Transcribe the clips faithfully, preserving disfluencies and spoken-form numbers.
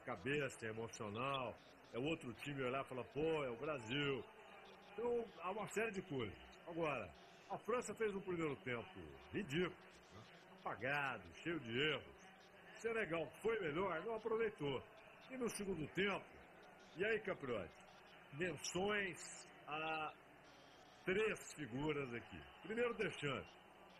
cabeça, é emocional. É outro time olhar e falar, pô, é o Brasil. Então, há uma série de coisas. Agora, a França fez um primeiro tempo ridículo, né? Apagado, cheio de erros. O Senegal foi melhor, não aproveitou. E no segundo tempo, e aí, Capriotti, menções a três figuras aqui. Primeiro, Deschamps.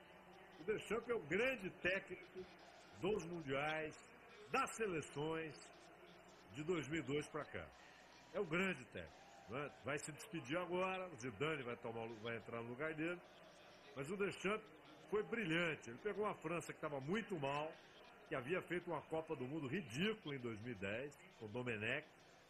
O Deschamps é o grande técnico dos mundiais, das seleções de dois mil e dois para cá. É o grande técnico, né? Vai se despedir agora, o Zidane vai, tomar, vai entrar no lugar dele, mas o Deschamps foi brilhante. Ele pegou uma França que estava muito mal, que havia feito uma Copa do Mundo ridícula em dois mil e dez, com o Domenech,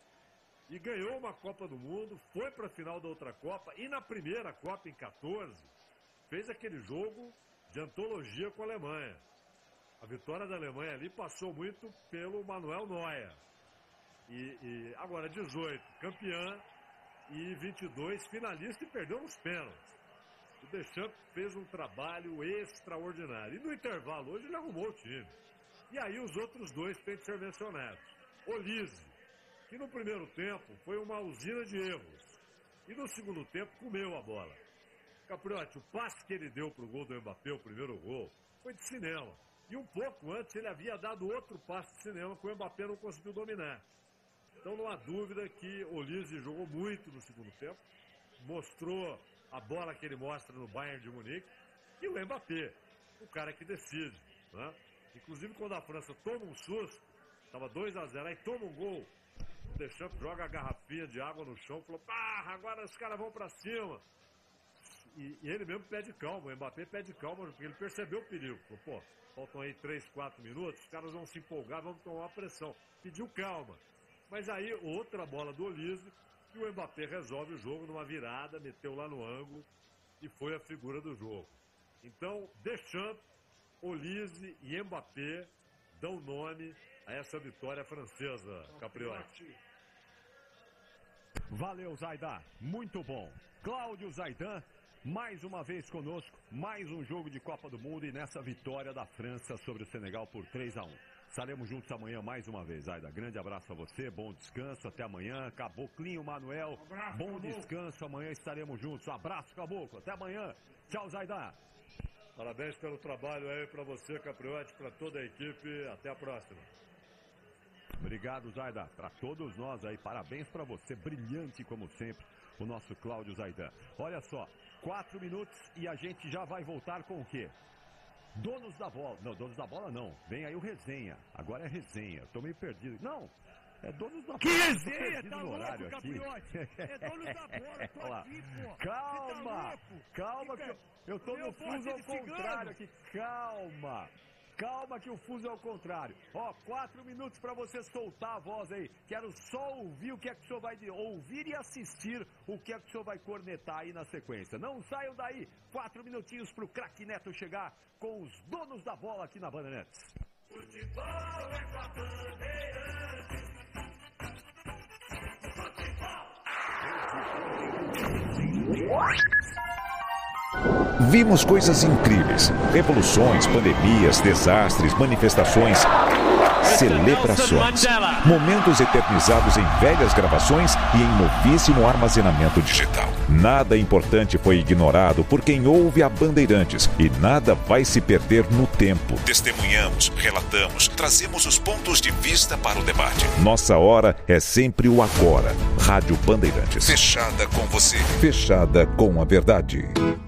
e ganhou uma Copa do Mundo, foi para a final da outra Copa, e na primeira Copa, em quatorze, fez aquele jogo de antologia com a Alemanha. A vitória da Alemanha ali passou muito pelo Manuel Neuer. E, e agora dezoito, campeã, e vinte e dois, finalista, e perdeu nos pênaltis. O Deschamps fez um trabalho extraordinário. E no intervalo hoje ele arrumou o time. E aí os outros dois têm que ser mencionados. Olise, que no primeiro tempo foi uma usina de erros. E no segundo tempo comeu a bola. Capriotti, o passe que ele deu para o gol do Mbappé, o primeiro gol, foi de cinema. E um pouco antes ele havia dado outro passe de cinema que o Mbappé não conseguiu dominar. Então não há dúvida que Olise jogou muito no segundo tempo, mostrou a bola que ele mostra no Bayern de Munique, e o Mbappé, o cara que decide, né? Inclusive quando a França toma um susto, estava dois a zero, aí toma um gol, o Deschamps joga a garrafinha de água no chão, falou, pá, agora os caras vão para cima. E, e ele mesmo pede calma, o Mbappé pede calma, porque ele percebeu o perigo. Falou, pô, faltam aí três, quatro minutos, os caras vão se empolgar, vão tomar pressão. Pediu calma. Mas aí, outra bola do Olise, e o Mbappé resolve o jogo numa virada, meteu lá no ângulo, e foi a figura do jogo. Então, Deschamps, Olise e Mbappé dão nome a essa vitória francesa, Capriotti. Valeu, Zaidan. Muito bom. Cláudio Zaidan, mais uma vez conosco, mais um jogo de Copa do Mundo e nessa vitória da França sobre o Senegal por três a um. Estaremos juntos amanhã mais uma vez, Zaidan. Grande abraço a você, bom descanso, até amanhã. Caboclinho, Manuel, abraço, bom Caboclo. Descanso, amanhã estaremos juntos. Abraço, Caboclo, até amanhã. Tchau, Zaidan. Parabéns pelo trabalho aí para você, Capriotti, para toda a equipe. Até a próxima. Obrigado, Zaidan. Para todos nós aí, parabéns para você, brilhante como sempre, o nosso Cláudio Zaidan. Olha só, quatro minutos e a gente já vai voltar com o quê? Donos da bola. Não, donos da bola não. Vem aí o resenha. Agora é resenha. Tô meio perdido. Não, é donos da bola. Que resenha? Tá no louco, horário aqui. É donos da bola. Tô aqui, pô. Calma. Tá calma que eu, eu tô no fuso ao contrário aqui. Calma. Calma que o fuso é ao contrário. Ó, quatro minutos para você soltar a voz aí. Quero só ouvir o que é que o senhor vai ouvir e assistir o que é que o senhor vai cornetar aí na sequência. Não saiam daí. Quatro minutinhos pro craque Neto chegar com os donos da bola aqui na Bandeirantes. Futebol é com a Bandeirantes. Futebol. Vimos coisas incríveis, revoluções, pandemias, desastres, manifestações, celebrações, momentos eternizados em velhas gravações e em novíssimo armazenamento digital. Nada importante foi ignorado por quem ouve a Bandeirantes e nada vai se perder no tempo. Testemunhamos, relatamos, trazemos os pontos de vista para o debate. Nossa hora é sempre o agora. Rádio Bandeirantes. Fechada com você. Fechada com a verdade.